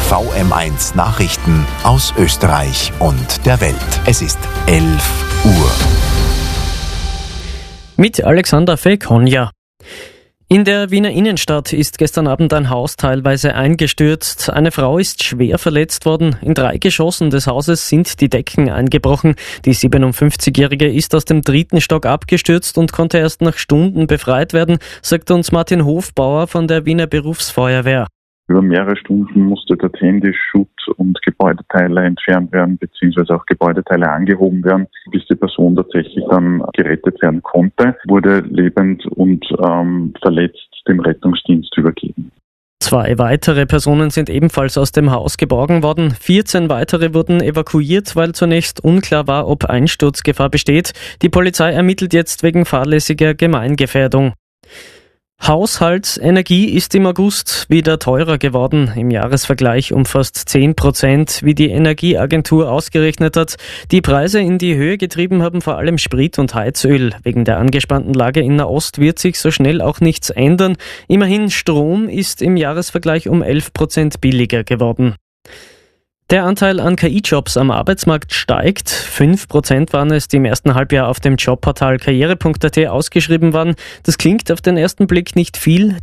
VM1 Nachrichten aus Österreich und der Welt. Es ist 11 Uhr. Mit Alexander Fekonja. In der Wiener Innenstadt ist gestern Abend ein Haus teilweise eingestürzt. Eine Frau ist schwer verletzt worden. In 3 Geschossen des Hauses sind die Decken eingebrochen. Die 57-Jährige ist aus dem 3. Stock abgestürzt und konnte erst nach Stunden befreit werden, sagt uns Martin Hofbauer von der Wiener Berufsfeuerwehr. Über mehrere Stunden musste dort händisch Schutt und Gebäudeteile entfernt werden, beziehungsweise auch Gebäudeteile angehoben werden, bis die Person tatsächlich dann gerettet werden konnte, wurde lebend und verletzt dem Rettungsdienst übergeben. 2 weitere Personen sind ebenfalls aus dem Haus geborgen worden. 14 weitere wurden evakuiert, weil zunächst unklar war, ob Einsturzgefahr besteht. Die Polizei ermittelt jetzt wegen fahrlässiger Gemeingefährdung. Haushaltsenergie ist im August wieder teurer geworden. Im Jahresvergleich um fast 10%, wie die Energieagentur ausgerechnet hat. Die Preise in die Höhe getrieben haben vor allem Sprit und Heizöl. Wegen der angespannten Lage in Nahost wird sich so schnell auch nichts ändern. Immerhin, Strom ist im Jahresvergleich um 11% billiger geworden. Der Anteil an KI-Jobs am Arbeitsmarkt steigt. 5% waren es, die im ersten Halbjahr auf dem Jobportal karriere.at ausgeschrieben waren. Das klingt auf den ersten Blick nicht viel.